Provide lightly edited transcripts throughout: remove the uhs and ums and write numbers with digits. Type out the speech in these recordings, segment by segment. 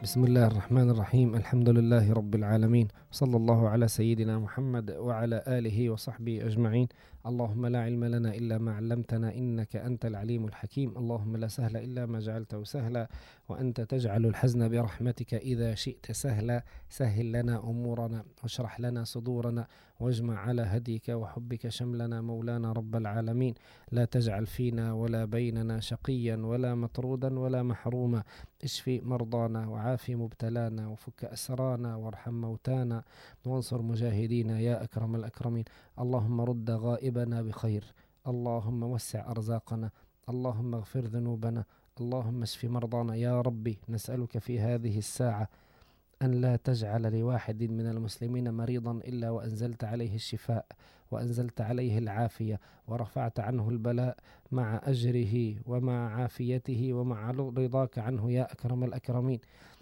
بسم الله الرحمن الرحيم. الحمد لله رب العالمين، صلى الله على سيدنا محمد وعلى آله وصحبه أجمعين. اللهم لا علم لنا إلا ما علمتنا إنك أنت العليم الحكيم. اللهم لا سهل إلا ما جعلته سهلا، وأنت تجعل الحزن برحمتك إذا شئت سهلا. سهل لنا أمورنا واشرح لنا صدورنا، واجمع على هديك وحبك شملنا مولانا رب العالمين. لا تجعل فينا ولا بيننا شقيا ولا مطرودا ولا محروما. اشفي مرضانا وعافي مبتلانا وفك أسرانا وارحم موتانا وانصر مجاهدينا يا أكرم الأكرمين. اللهم رد غائبنا بخير، اللهم وسع أرزاقنا، اللهم اغفر ذنوبنا، اللهم اشف مرضانا يا ربي. نسألك في هذه الساعة أن لا تجعل لواحد من المسلمين مريضا إلا وأنزلت عليه الشفاء، وأنزلت عليه العافية، ورفعت عنه البلاء مع أجره ومع عافيته ومع رضاك عنه يا أكرم الأكرمين.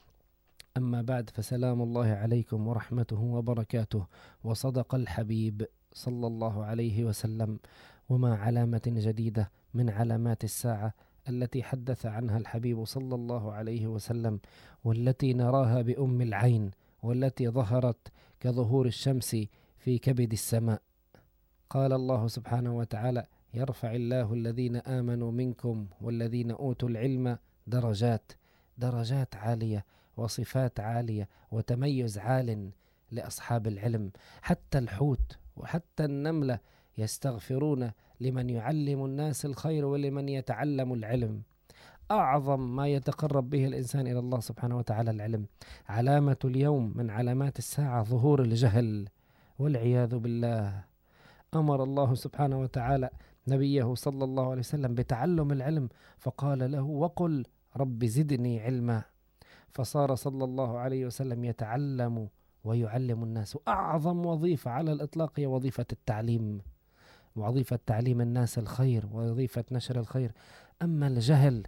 أما بعد، فسلام الله عليكم ورحمته وبركاته. وصدق الحبيب صلى الله عليه وسلم: وما علامة جديدة من علامات الساعة التي حدث عنها الحبيب صلى الله عليه وسلم، والتي نراها بأم العين، والتي ظهرت كظهور الشمس في كبد السماء. قال الله سبحانه وتعالى: يرفع الله الذين آمنوا منكم والذين أوتوا العلم درجات. درجات عالية وصفات عالية وتميز عال لأصحاب العلم. حتى الحوت وحتى النملة يستغفرون لمن يعلم الناس الخير ولمن يتعلم العلم. أعظم ما يتقرب به الإنسان إلى الله سبحانه وتعالى العلم. علامة اليوم من علامات الساعة ظهور الجهل والعياذ بالله. أمر الله سبحانه وتعالى نبيه صلى الله عليه وسلم بتعلم العلم، فقال له: وقل رب زدني علما. فصار صلى الله عليه وسلم يتعلم ويعلم الناس. أعظم وظيفة على الإطلاق هي وظيفة التعليم، وظيفة تعليم الناس الخير، ووظيفة نشر الخير. أما الجهل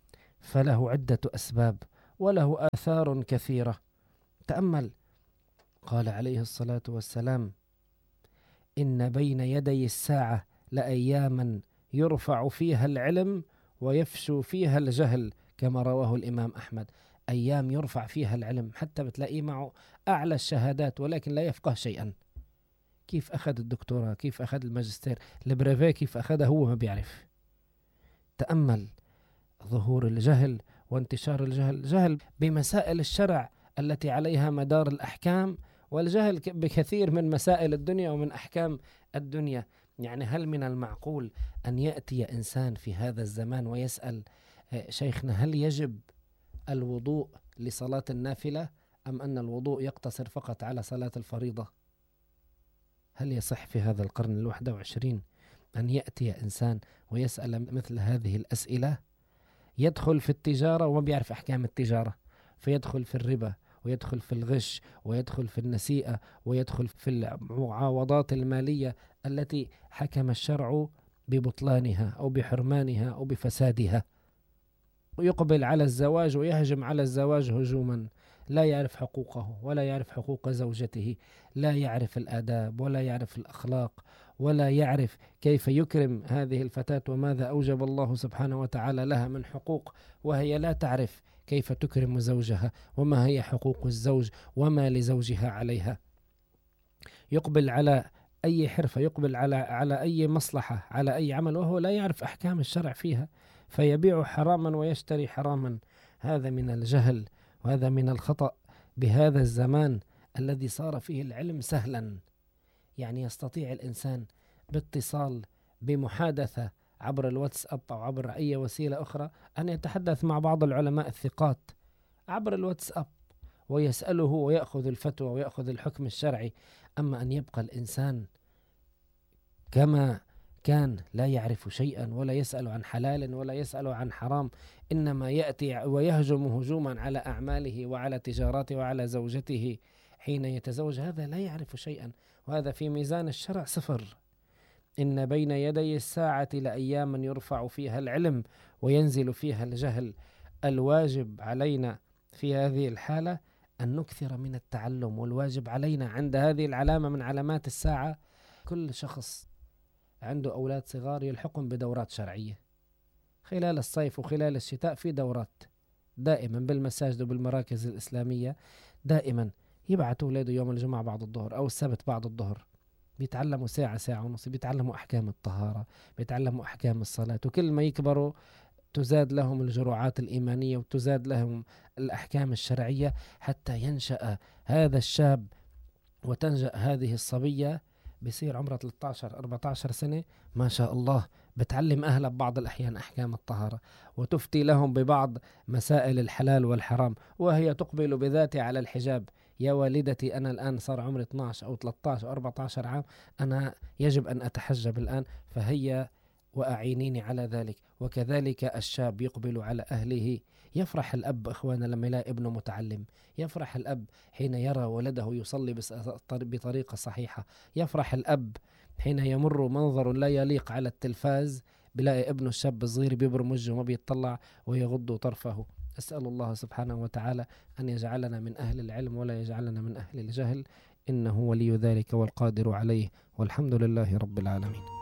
فله عدة أسباب وله آثار كثيرة. تأمل، قال عليه الصلاة والسلام: إن بين يدي الساعة لأياما يرفع فيها العلم ويفشو فيها الجهل، كما رواه الإمام أحمد. أيام يرفع فيها العلم، حتى بتلاقيه معه أعلى الشهادات ولكن لا يفقه شيئا. كيف أخذ الدكتوراه، كيف أخذ الماجستير، البريفيه كيف أخذها هو ما بيعرف. تأمل ظهور الجهل وانتشار الجهل. جهل بمسائل الشرع التي عليها مدار الأحكام، والجهل بكثير من مسائل الدنيا ومن أحكام الدنيا. يعني هل من المعقول أن يأتي إنسان في هذا الزمان ويسأل: شيخنا، هل يجب الوضوء لصلاة النافلة أم أن الوضوء يقتصر فقط على صلاة الفريضة؟ هل يصح في هذا القرن 21 أن يأتي إنسان ويسأل مثل هذه الأسئلة؟ يدخل في التجارة وما بيعرف أحكام التجارة، فيدخل في الربا، ويدخل في الغش، ويدخل في النسيئة، ويدخل في المعاوضات المالية التي حكم الشرع ببطلانها أو بحرمانها أو بفسادها. ويقبل على الزواج ويهجم على الزواج هجوما، لا يعرف حقوقه ولا يعرف حقوق زوجته، لا يعرف الآداب ولا يعرف الأخلاق، ولا يعرف كيف يكرم هذه الفتاة وماذا أوجب الله سبحانه وتعالى لها من حقوق، وهي لا تعرف كيف تكرم زوجها وما هي حقوق الزوج وما لزوجها عليها. يقبل على أي حرفة، يقبل على أي مصلحة، على أي عمل، وهو لا يعرف أحكام الشرع فيها، فيبيع حراما ويشتري حراما. هذا من الجهل، وهذا من الخطأ بهذا الزمان الذي صار فيه العلم سهلا. يعني يستطيع الإنسان باتصال، بمحادثة عبر الواتساب أو عبر أي وسيلة أخرى، أن يتحدث مع بعض العلماء الثقات عبر الواتساب ويسأله ويأخذ الفتوى ويأخذ الحكم الشرعي. أما أن يبقى الإنسان كما كان لا يعرف شيئا ولا يسأل عن حلال ولا يسأل عن حرام، إنما يأتي ويهجم هجوما على أعماله وعلى تجارته وعلى زوجته حين يتزوج، هذا لا يعرف شيئا، وهذا في ميزان الشرع صفر. إن بين يدي الساعة لأياما يرفع فيها العلم وينزل فيها الجهل. الواجب علينا في هذه الحالة أن نكثر من التعلم، والواجب علينا عند هذه العلامة من علامات الساعة كل شخص عنده أولاد صغار يلحقهم بدورات شرعية خلال الصيف وخلال الشتاء. في دائما بالمساجد وبالمراكز الإسلامية دائما يبعثوا أولاده يوم الجمعة بعد الظهر أو السبت بعد الظهر، بيتعلموا ساعة ساعة ونص، بيتعلموا أحكام الطهارة، بيتعلموا أحكام الصلاة. وكل ما يكبروا تزاد لهم الجرعات الإيمانية وتزاد لهم الأحكام الشرعية، حتى ينشأ هذا الشاب وتنشأ هذه الصبية بصير عمرها 13 14 سنة ما شاء الله، بتعلم أهلها ببعض الأحيان أحكام الطهارة، وتفتي لهم ببعض مسائل الحلال والحرام، وهي تقبل بذاتها على الحجاب. يا والدتي أنا الآن صار عمري 12 أو 13 أو 14 عام، أنا يجب أن أتحجب الآن، فهي وأعينيني على ذلك. وكذلك الشاب يقبل على أهله. يفرح الأب إخوانا لما يلاقي ابنه متعلم، يفرح الأب حين يرى ولده يصلي بطريقة صحيحة، يفرح الأب حين يمر منظر لا يليق على التلفاز، بلاقي ابنه الشاب الصغير بيبرم وجهه وما بيطلع ويغض طرفه. أسأل الله سبحانه وتعالى أن يجعلنا من أهل العلم ولا يجعلنا من أهل الجهل، إنه ولي ذلك والقادر عليه، والحمد لله رب العالمين.